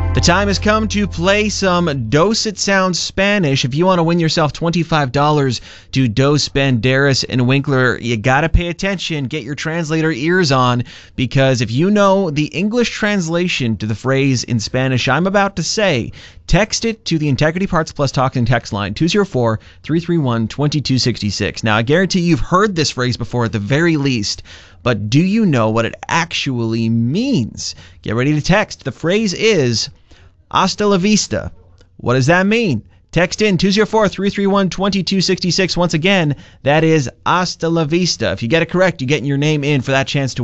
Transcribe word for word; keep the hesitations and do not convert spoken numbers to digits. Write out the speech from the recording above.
The time has come to play some Dos It Sounds Spanish. If you want to win yourself twenty-five dollars to Dos Banderas and Winkler, you got to pay attention. Get your translator ears on, because if you know the English translation to the phrase in Spanish I'm about to say, text it to the Integrity Parts Plus Talking text line, two oh four, three three one, two two six six. Now, I guarantee you've heard this phrase before at the very least, but do you know what it actually means? Get ready to text. The phrase is hasta la vista. What does that mean? Text in two oh four, three three one, two two six six. Once again, that is hasta la vista. If you get it correct, you get your name in for that chance to